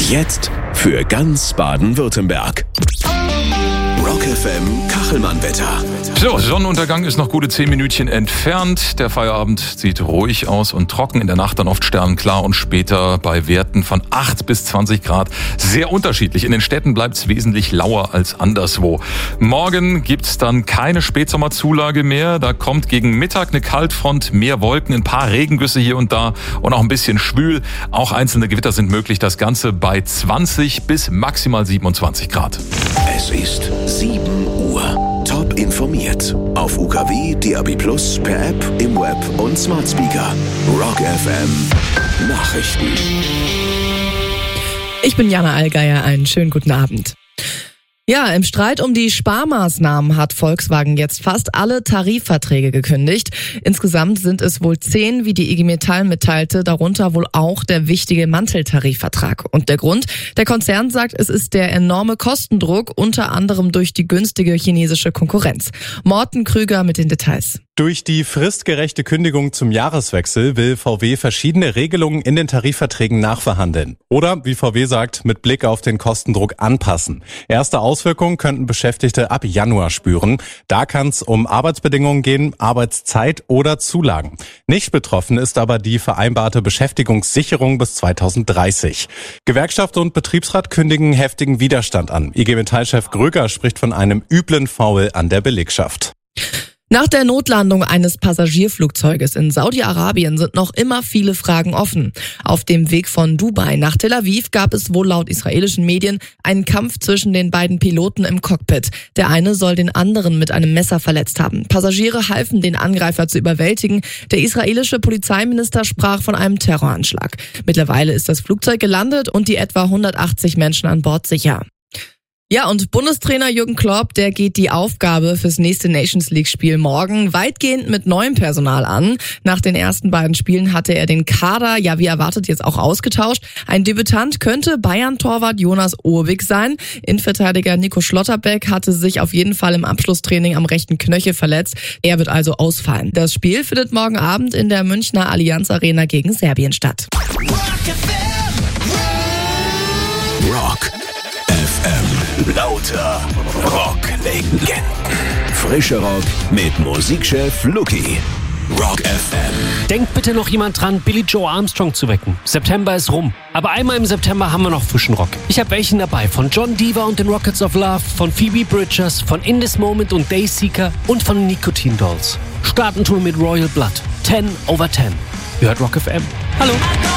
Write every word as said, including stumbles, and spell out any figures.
Jetzt für ganz Baden-Württemberg. Rock F M Kachelmann-Wetter. So, Sonnenuntergang ist noch gute zehn Minütchen entfernt. Der Feierabend sieht ruhig aus und trocken. In der Nacht dann oft sternenklar und später bei Werten von acht bis zwanzig Grad. Sehr unterschiedlich. In den Städten bleibt es wesentlich lauer als anderswo. Morgen gibt's dann keine Spätsommerzulage mehr. Da kommt gegen Mittag eine Kaltfront, mehr Wolken, ein paar Regengüsse hier und da und auch ein bisschen schwül. Auch einzelne Gewitter sind möglich. Das Ganze bei zwanzig bis maximal siebenundzwanzig Grad. Es ist sieben Uhr. Top informiert. Auf U K W, D A B Plus, per App, im Web und Smart Speaker. Rock F M Nachrichten. Ich bin Jana Allgeier. Einen schönen guten Abend. Ja, im Streit um die Sparmaßnahmen hat Volkswagen jetzt fast alle Tarifverträge gekündigt. Insgesamt sind es wohl zehn, wie die I G Metall mitteilte, darunter wohl auch der wichtige Manteltarifvertrag. Und der Grund? Der Konzern sagt, es ist der enorme Kostendruck, unter anderem durch die günstige chinesische Konkurrenz. Morten Krüger mit den Details. Durch die fristgerechte Kündigung zum Jahreswechsel will V W verschiedene Regelungen in den Tarifverträgen nachverhandeln. Oder, wie V W sagt, mit Blick auf den Kostendruck anpassen. Erste Auswirkungen könnten Beschäftigte ab Januar spüren. Da kann es um Arbeitsbedingungen gehen, Arbeitszeit oder Zulagen. Nicht betroffen ist aber die vereinbarte Beschäftigungssicherung bis zweitausenddreißig. Gewerkschaft und Betriebsrat kündigen heftigen Widerstand an. I G Metall-Chef Gröger spricht von einem üblen Foul an der Belegschaft. Nach der Notlandung eines Passagierflugzeuges in Saudi-Arabien sind noch immer viele Fragen offen. Auf dem Weg von Dubai nach Tel Aviv gab es wohl laut israelischen Medien einen Kampf zwischen den beiden Piloten im Cockpit. Der eine soll den anderen mit einem Messer verletzt haben. Passagiere halfen, den Angreifer zu überwältigen. Der israelische Polizeiminister sprach von einem Terroranschlag. Mittlerweile ist das Flugzeug gelandet und die etwa hundertachtzig Menschen an Bord sicher. Ja, und Bundestrainer Jürgen Klopp, der geht die Aufgabe fürs nächste Nations League-Spiel morgen weitgehend mit neuem Personal an. Nach den ersten beiden Spielen hatte er den Kader, ja wie erwartet, jetzt auch ausgetauscht. Ein Debütant könnte Bayern-Torwart Jonas Ohwig sein. Innenverteidiger Nico Schlotterbeck hatte sich auf jeden Fall im Abschlusstraining am rechten Knöchel verletzt. Er wird also ausfallen. Das Spiel findet morgen Abend in der Münchner Allianz Arena gegen Serbien statt. Rock F M. Lauter Rock-Legenden. Frischer Rock mit Musikchef Luki. Rock F M. Denkt bitte noch jemand dran, Billie Joe Armstrong zu wecken. September ist rum. Aber einmal im September haben wir noch frischen Rock. Ich habe welchen dabei. Von John Diva und den Rockets of Love, von Phoebe Bridgers, von In This Moment und Dayseeker und von Nicotine Dolls. Starten tun mit Royal Blood. ten over ten. Ihr hört Rock F M. Hallo.